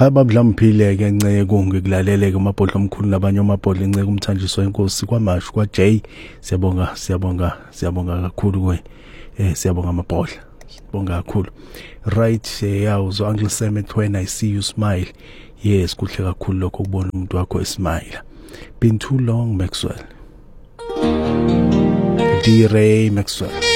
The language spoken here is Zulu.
Babudlamphile ke Nceko ngikulalele ke amabhodla omkhulu nabanye amabhodla Nceko umthanjiso wenkosi kwaMashu kwaJ. Siyabonga kakhulu kuwe. Siyabonga amabhodla. Sibonga kakhulu. Right, yawo Uncle Sam Etwena, I see you smile. Yes, kuhle kakhulu lokho ukubona umuntu wakho esmile. Been too long Maxwell. D Ray Maxwell.